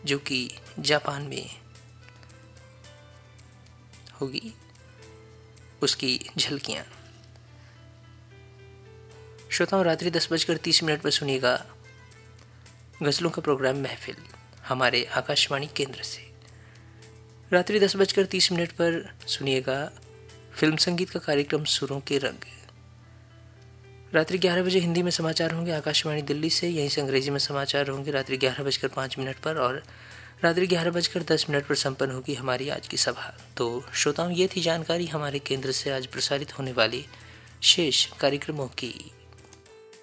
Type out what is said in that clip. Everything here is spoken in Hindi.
जो कि जापान में होगी, उसकी झलकियाँ। श्रोताओं, रात्रि 10:30 पर सुनिएगा गज़लों का प्रोग्राम महफिल हमारे आकाशवाणी केंद्र से। रात्रि 10:30 पर सुनिएगा फिल्म संगीत का कार्यक्रम सुरों के रंग। रात्रि 11 बजे हिंदी में समाचार होंगे आकाशवाणी दिल्ली से, यहीं से अंग्रेजी में समाचार होंगे रात्रि 11:05 पर, और रात्रि 11:10 पर संपन्न होगी हमारी आज की सभा। तो श्रोताओं, ये थी जानकारी हमारे केंद्र से आज प्रसारित होने वाली शेष कार्यक्रमों की।